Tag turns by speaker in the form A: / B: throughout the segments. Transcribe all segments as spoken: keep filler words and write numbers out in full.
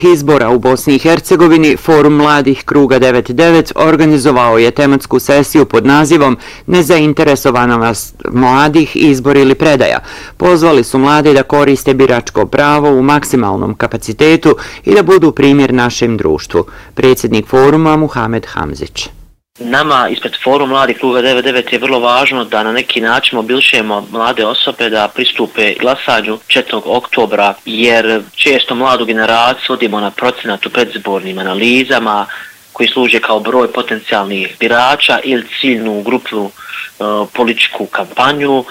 A: izbora u Bosni i Hercegovini, Forum mladih Kruga devedeset devet organizovao je tematsku sesiju pod nazivom Nezainteresovanost mladih, izbor ili predaja. Pozvali su mlade da koriste biračko pravo u maksimalnom kapacitetu i da budu primjer našem društvu. Predsjednik foruma Muhamed Hamzić.
B: Nama ispred Forum mladih Kruga devedeset devet je vrlo važno da na neki način mobilišemo mlade osobe da pristupe glasanju četvrtog oktobra, jer često mladu generaciju vodimo na procenat u predzbornim analizama koji služe kao broj potencijalnih birača ili ciljnu grupu uh, političku kampanju.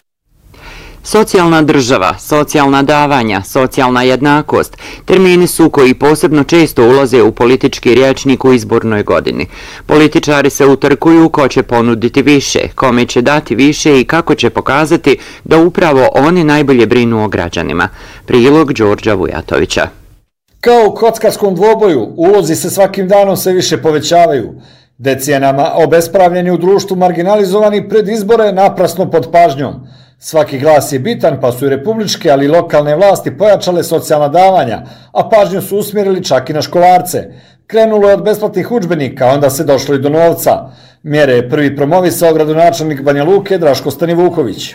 A: Socijalna država, socijalna davanja, socijalna jednakost, termini su koji posebno često ulaze u politički rječnik u izbornoj godini. Političari se utrkuju ko će ponuditi više, kome će dati više i kako će pokazati da upravo oni najbolje brinu o građanima. Prilog Đorđa Vujatovića.
C: Kao u kockarskom dvoboju, ulozi se svakim danom sve više povećavaju. Decenijama obespravljeni u društvu marginalizovani pred izbore naprasno pod pažnjom. Svaki glas je bitan, pa su i republičke, ali i lokalne vlasti pojačale socijalna davanja, a pažnju su usmjerili čak i na školarce. Krenulo je od besplatnih udžbenika, onda se došlo i do novca. Mjere je prvi promovisao gradonačelnik Banja Luke Draško Stanivuković.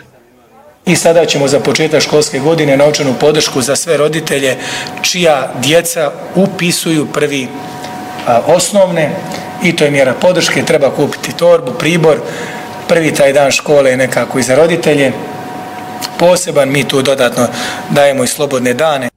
D: I sada ćemo za početak školske godine novčanu podršku za sve roditelje čija djeca upisuju prvi a, osnovne, i to je mjera podrške, treba kupiti torbu, pribor. Prvi taj dan škole je nekako i za roditelje poseban, mi tu dodatno dajemo i slobodne dane.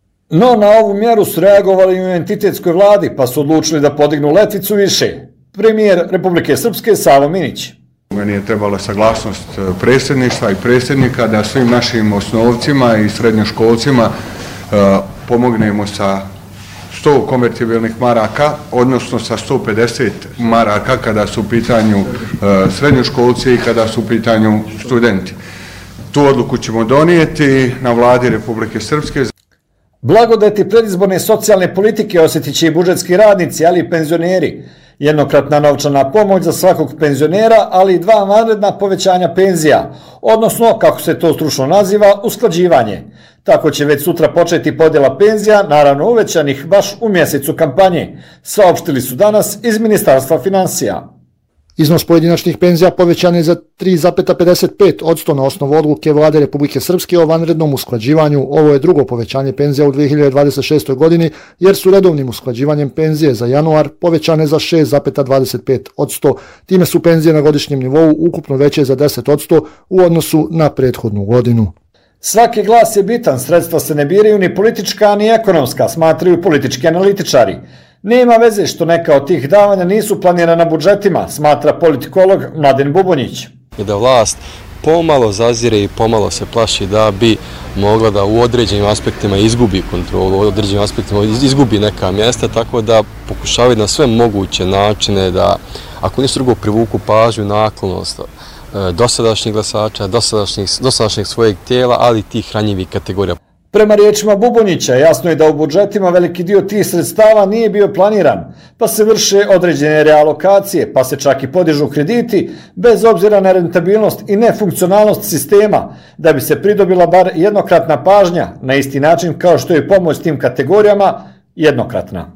C: No na ovu mjeru su reagovali u entitetskoj vladi, pa su odlučili da podignu letvicu više. Premijer Republike Srpske Savo Minić.
E: Meni je trebala saglasnost predsjedništva i predsjednika da svim našim osnovcima i srednjoškolcima uh, pomognemo sa sto konvertibilnih maraka, odnosno sa sto pedeset maraka kada su u pitanju uh, srednjoškolci i kada su u pitanju studenti. Tu odluku ćemo donijeti na vladi Republike Srpske.
C: Blagodeti predizborne socijalne politike osjetit će i budžetski radnici, ali i penzioneri. Jednokratna novčana pomoć za svakog penzionera, ali i dva vanredna povećanja penzija, odnosno, kako se to stručno naziva, usklađivanje. Tako će već sutra početi podjela penzija, naravno uvećanih baš u mjesecu kampanje, saopštili su danas iz Ministarstva financija.
F: Iznos pojedinačnih penzija povećan je za tri zarez pedeset pet posto na osnovu odluke Vlade Republike Srpske o vanrednom usklađivanju. Ovo je drugo povećanje penzija u dvije hiljade dvadeset šestoj. godini, jer su redovnim usklađivanjem penzije za januar povećane za šest zarez dvadeset pet posto. Time su penzije na godišnjem nivou ukupno veće za deset posto u odnosu na prethodnu godinu.
C: Svaki glas je bitan, sredstva se ne biraju ni politička ni ekonomska, smatraju politički analitičari. Nema veze što neka od tih davanja nisu planirana budžetima, smatra politikolog Mladen Bubonjić.
G: I da vlast pomalo zazire i pomalo se plaši da bi mogla da u određenim aspektima izgubi kontrolu, u određenim aspektima izgubi neka mjesta, tako da pokušavaju na sve moguće načine da, ako nisu drugo, privuku pažnju, naklonost dosadašnjih glasača, dosadašnjih, dosadašnjih svojeg tijela, ali i tih ranjivih kategorija.
C: Prema riječima Bubonjića, jasno je da u budžetima veliki dio tih sredstava nije bio planiran, pa se vrše određene realokacije, pa se čak i podižu krediti, bez obzira na rentabilnost i nefunkcionalnost sistema, da bi se pridobila bar jednokratna pažnja, na isti način kao što je pomoć tim kategorijama jednokratna.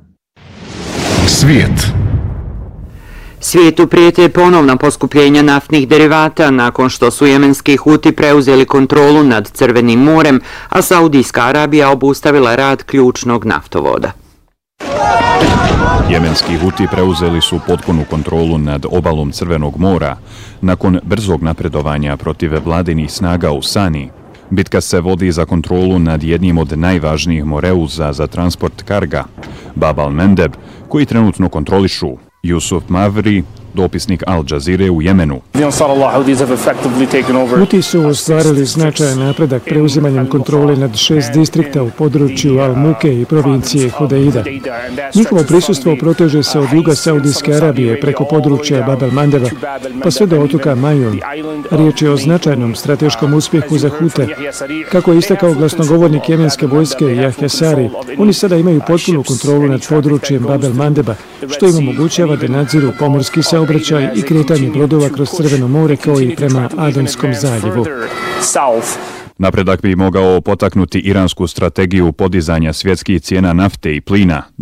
H: Svijet.
A: Svijetu prijete ponovna poskupljenja naftnih derivata nakon što su jemenski Huti preuzeli kontrolu nad Crvenim morem, a Saudijska Arabija obustavila rad ključnog naftovoda.
H: Jemenski Huti preuzeli su potpunu kontrolu nad obalom Crvenog mora nakon brzog napredovanja protiv vladinih snaga u Sani. Bitka se vodi za kontrolu nad jednim od najvažnijih moreuza za transport karga, Bab al-Mandeb, koji trenutno kontrolišu Jusuf Mavri, dopisnik Al Jazeere u Jemenu.
I: Huti su ostvarili značajan napredak preuzimanjem kontrole nad šest distrikta u području Al-Muke i provincije Hudeida. Njihovo prisustvo proteže se od juga Saudijske Arabije preko područja Bab al-Mandeba pa sve do otoka Majun. Riječ je o značajnom strateškom uspjehu za Hute. Kako je istakao glasnogovornik jemenske vojske Yahya Sari, oni sada imaju potpunu kontrolu nad područjem Bab al-Mandeba, što im omogućava da nadziru pomorski saobraćaj i kretanje brodova kroz Crveno more kao i prema Adenskom zaljevu.
H: Napredak bi mogao potaknuti iransku strategiju podizanja svjetskih cijena nafte i plina,